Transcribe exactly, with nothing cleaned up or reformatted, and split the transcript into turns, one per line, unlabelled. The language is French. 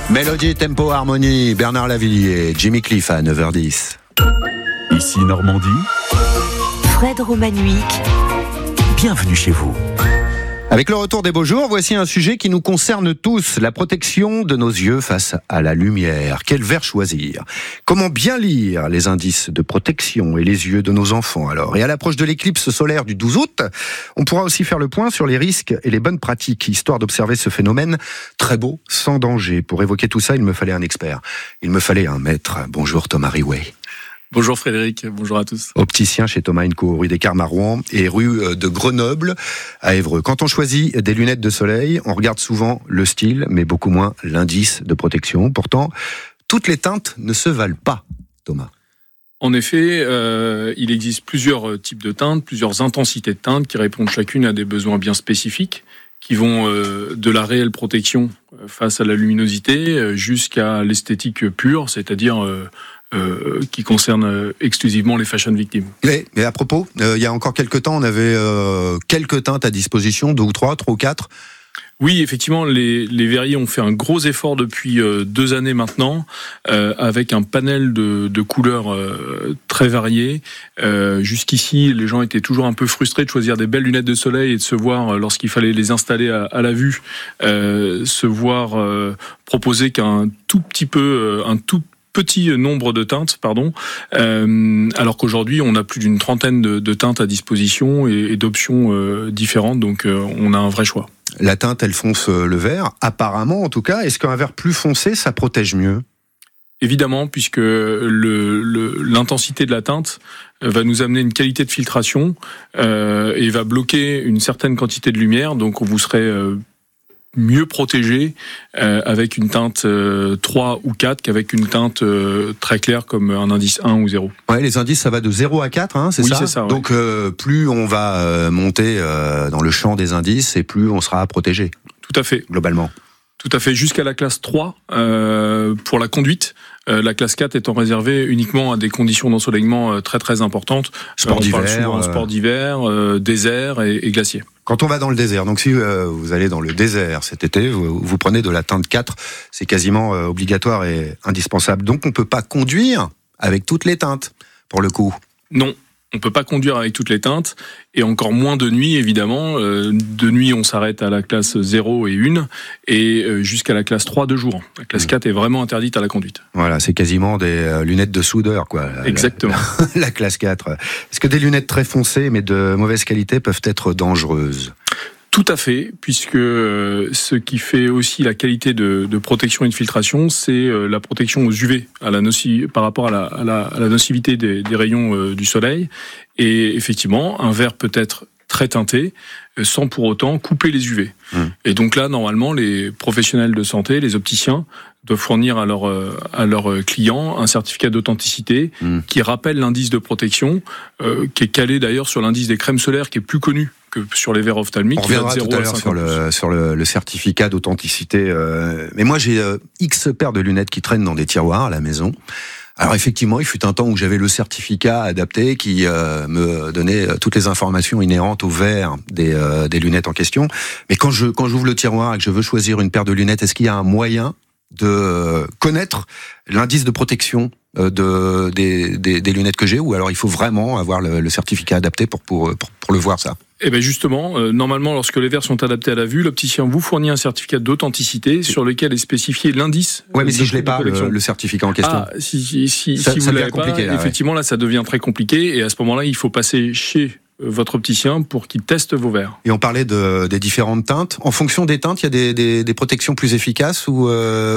Mélodie, tempo, harmonie, Bernard Lavilliers, Jimmy Cliff à neuf heures dix.
Ici Normandie.
Fred Romanovic.
Bienvenue chez vous.
Avec le retour des beaux jours, voici un sujet qui nous concerne tous, la protection de nos yeux face à la lumière. Quel verre choisir ? Comment bien lire les indices de protection et les yeux de nos enfants alors ? Et à l'approche de l'éclipse solaire du douze août, on pourra aussi faire le point sur les risques et les bonnes pratiques, histoire d'observer ce phénomène très beau, sans danger. Pour évoquer tout ça, il me fallait un expert. Il me fallait un maître. Bonjour Thomas Riouet.
Bonjour Frédéric, bonjour à tous.
Opticien chez Thomas and Co, rue des Carmes à Rouen et rue de Grenoble à Évreux. Quand on choisit des lunettes de soleil, on regarde souvent le style, mais beaucoup moins l'indice de protection. Pourtant, toutes les teintes ne se valent pas, Thomas.
En effet, euh, il existe plusieurs types de teintes, plusieurs intensités de teintes qui répondent chacune à des besoins bien spécifiques, qui vont euh, de la réelle protection face à la luminosité jusqu'à l'esthétique pure, c'est-à-dire euh, euh, qui concerne exclusivement les fashion victimes.
Mais, mais à propos, euh, il y a encore quelques temps, on avait euh, quelques teintes à disposition, deux ou trois, trois ou quatre.
Oui, effectivement, les, les verriers ont fait un gros effort depuis euh, deux années maintenant, euh, avec un panel de, de couleurs euh, très variées. Euh, jusqu'ici, les gens étaient toujours un peu frustrés de choisir des belles lunettes de soleil et de se voir, euh, lorsqu'il fallait les installer à, à la vue, euh, se voir euh, proposer qu'un tout petit peu, euh, un tout petit nombre de teintes, pardon, euh, alors qu'aujourd'hui on a plus d'une trentaine de, de teintes à disposition et, et d'options euh, différentes, donc euh, on a un vrai choix.
La teinte, elle fonce le vert, apparemment en tout cas. Est-ce qu'un vert plus foncé, ça protège mieux ?
Évidemment, puisque le, le, l'intensité de la teinte va nous amener une qualité de filtration euh, et va bloquer une certaine quantité de lumière, donc vous serez euh, mieux protégé euh, avec une teinte euh, trois ou quatre qu'avec une teinte euh, très claire comme un indice un ou zéro.
Ouais, les indices, ça va de zéro à quatre, hein, c'est
oui,
ça,
c'est ça ouais.
Donc euh, plus on va euh, monter euh, dans le champ des indices et plus on sera protégé.
Tout à fait.
Globalement.
Tout à fait, jusqu'à la classe trois euh, pour la conduite. Euh, la classe quatre étant réservée uniquement à des conditions d'ensoleillement euh, très très importantes.
Sport
euh, on
d'hiver.
parle souvent
euh...
sport d'hiver, euh, désert et, et glacier.
Quand on va dans le désert, donc si euh, vous allez dans le désert cet été, vous, vous prenez de la teinte quatre, c'est quasiment euh, obligatoire et indispensable. Donc on ne peut pas conduire avec toutes les teintes, pour le coup.
Non. On ne peut pas conduire avec toutes les teintes, et encore moins de nuit, évidemment. Euh, de nuit, on s'arrête à la classe zéro et un, et euh, jusqu'à la classe trois de jour. La classe quatre est vraiment interdite à la conduite.
Voilà, c'est quasiment des euh, lunettes de soudeur, quoi.
Exactement.
La, la classe quatre. Est-ce que des lunettes très foncées, mais de mauvaise qualité, peuvent être dangereuses ?
Tout à fait, puisque euh, ce qui fait aussi la qualité de, de protection et de filtration, c'est euh, la protection aux U V, à la noci- par rapport à la, à la, à la nocivité des, des rayons euh, du soleil. Et effectivement, un verre peut être très teinté, euh, sans pour autant couper les U V. Mmh. Et donc là, normalement, les professionnels de santé, les opticiens, doivent fournir à leurs euh, à leurs clients un certificat d'authenticité mmh. qui rappelle l'indice de protection, euh, qui est calé d'ailleurs sur l'indice des crèmes solaires, qui est plus connu que sur les verres ophtalmiques.
On reviendra tout à l'heure sur le, sur le, le certificat d'authenticité. Euh, mais moi, j'ai euh, X paires de lunettes qui traînent dans des tiroirs à la maison. Alors effectivement, il fut un temps où j'avais le certificat adapté qui euh, me donnait toutes les informations inhérentes au verre des, euh, des lunettes en question. Mais quand je quand j'ouvre le tiroir et que je veux choisir une paire de lunettes, est-ce qu'il y a un moyen de connaître l'indice de protection de, des, des, des lunettes que j'ai, ou alors il faut vraiment avoir le, le certificat adapté pour, pour, pour, pour le voir, ça?
Eh bien justement, euh, normalement, lorsque les verres sont adaptés à la vue, l'opticien vous fournit un certificat d'authenticité sur lequel est spécifié l'indice.
Ouais, mais si je l'ai pas, le, le certificat en question.
Ah, si, si, si,
ça,
si vous
ça
l'avez pas,
là,
effectivement,
ouais.
là, ça devient très compliqué, et à ce moment-là, il faut passer chez votre opticien pour qu'il teste vos verres.
Et on parlait de, des différentes teintes. En fonction des teintes, il y a des, des, des protections plus efficaces ou euh,